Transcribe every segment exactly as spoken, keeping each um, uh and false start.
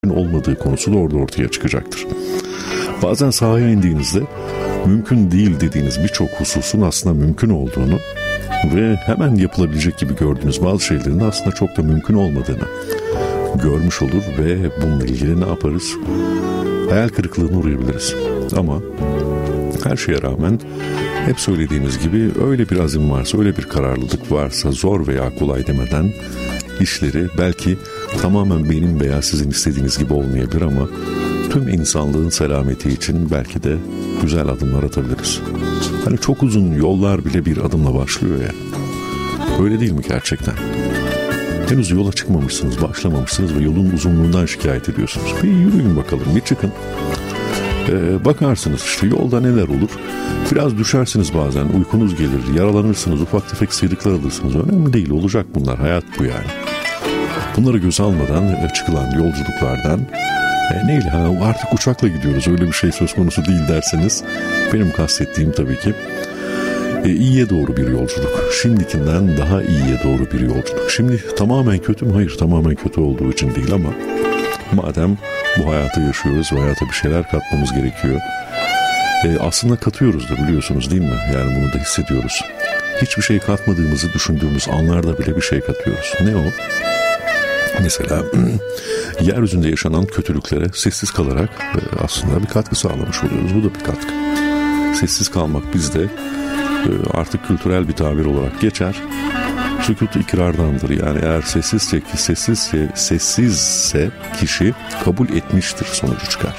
olmadığı konusu da orada ortaya çıkacaktır. Bazen sahaya indiğinizde mümkün değil dediğiniz birçok hususun aslında mümkün olduğunu ve hemen yapılabilecek gibi gördüğünüz bazı şeylerin de aslında çok da mümkün olmadığını görmüş olur ve bununla ilgili ne yaparız? Hayal kırıklığına uğrayabiliriz. Ama her şeye rağmen hep söylediğimiz gibi öyle bir azim varsa, öyle bir kararlılık varsa zor veya kolay demeden işleri belki tamamen benim veya sizin istediğiniz gibi olmayabilir ama tüm insanlığın selameti için belki de güzel adımlar atabiliriz. Hani çok uzun yollar bile bir adımla başlıyor ya. Öyle değil mi gerçekten? Henüz yola çıkmamışsınız, başlamamışsınız ve yolun uzunluğundan şikayet ediyorsunuz. Bir yürüyün bakalım, bir çıkın. Ee, bakarsınız işte yolda neler olur. Biraz düşersiniz bazen, uykunuz gelir, yaralanırsınız, ufak tefek sıyrıklar alırsınız. Önemli değil, olacak bunlar, hayat bu yani. Bunları göz almadan çıkılan yolculuklardan e, neyle ha, artık uçakla gidiyoruz, öyle bir şey söz konusu değil derseniz benim kastettiğim tabii ki e, iyiye doğru bir yolculuk. Şimdikinden daha iyiye doğru bir yolculuk. Şimdi tamamen kötü mü? Hayır, tamamen kötü olduğu için değil ama madem bu hayatı yaşıyoruz ve hayata bir şeyler katmamız gerekiyor. E, aslında katıyoruz da biliyorsunuz değil mi? Yani bunu da hissediyoruz. Hiçbir şey katmadığımızı düşündüğümüz anlarda bile bir şey katıyoruz. Ne o? Mesela yeryüzünde yaşanan kötülüklere sessiz kalarak aslında bir katkı sağlamış oluyoruz. Bu da bir katkı. Sessiz kalmak bizde artık kültürel bir tabir olarak geçer. Sükût ikrardandır. Yani eğer sessizse, sessizse, sessizse kişi kabul etmiştir sonucu çıkar.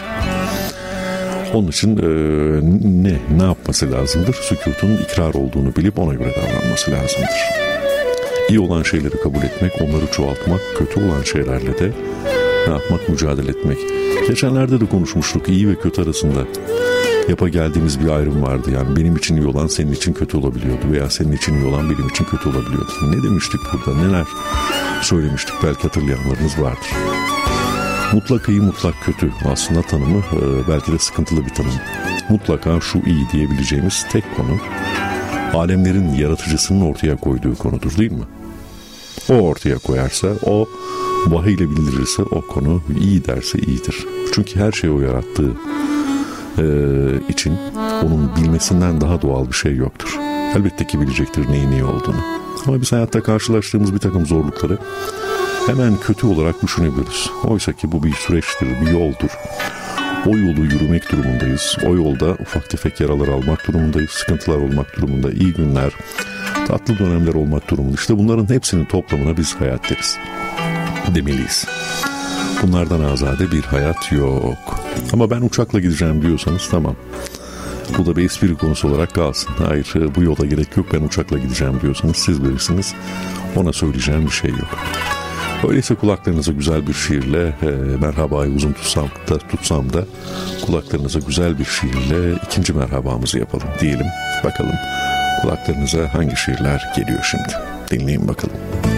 Onun için e, ne ne yapması lazımdır? Sükûtun ikrar olduğunu bilip ona göre davranması lazımdır. İyi olan şeyleri kabul etmek, onları çoğaltmak, kötü olan şeylerle de ne yapmak? Mücadele etmek. Geçenlerde de konuşmuştuk, iyi ve kötü arasında yapa geldiğimiz bir ayrım vardı. Yani benim için iyi olan senin için kötü olabiliyordu veya senin için iyi olan benim için kötü olabiliyordu. Ne demiştik burada, neler söylemiştik, belki hatırlayanlarınız vardır. Mutlak iyi, mutlak kötü aslında tanımı belki de sıkıntılı bir tanım. Mutlaka şu iyi diyebileceğimiz tek konu alemlerin yaratıcısının ortaya koyduğu konudur değil mi? O ortaya koyarsa, o vahiyle bildirirse o konu, iyi derse iyidir. Çünkü her şeyi o yarattığı e, için onun bilmesinden daha doğal bir şey yoktur. Elbette ki bilecektir neyin iyi olduğunu. Ama biz hayatta karşılaştığımız bir takım zorlukları hemen kötü olarak düşünebiliriz. Oysa ki bu bir süreçtir, bir yoldur. O yolu yürümek durumundayız. O yolda ufak tefek yaralar almak durumundayız. Sıkıntılar olmak durumunda. İyi günler, tatlı dönemler olmak durumunda. İşte bunların hepsinin toplamına biz hayat deriz. Demeliyiz. Bunlardan azade bir hayat yok. Ama ben uçakla gideceğim diyorsanız tamam. Bu da bir espri konusu olarak kalsın. Hayır, bu yola gerek yok, ben uçakla gideceğim diyorsanız siz bilirsiniz. Ona söyleyeceğim bir şey yok. Öyleyse kulaklarınıza güzel bir şiirle e, merhabayı uzun tutsam da, tutsam da kulaklarınıza güzel bir şiirle ikinci merhabamızı yapalım diyelim. Bakalım kulaklarınıza hangi şiirler geliyor şimdi. Dinleyin bakalım.